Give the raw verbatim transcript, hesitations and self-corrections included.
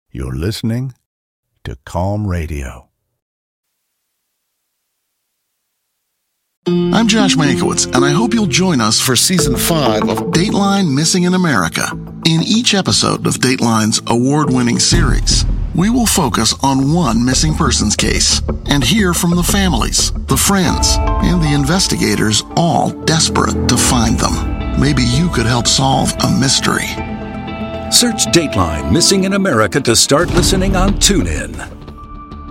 You're listening to Calm Radio. I'm Josh Mankiewicz, and I hope you'll join us for Season five of Dateline Missing in America. In each episode of Dateline's award-winning series, we will focus on one missing persons case and hear from the families, the friends, and the investigators, all desperate to find them. Maybe you could help solve a mystery. Search Dateline Missing in America to start listening on TuneIn.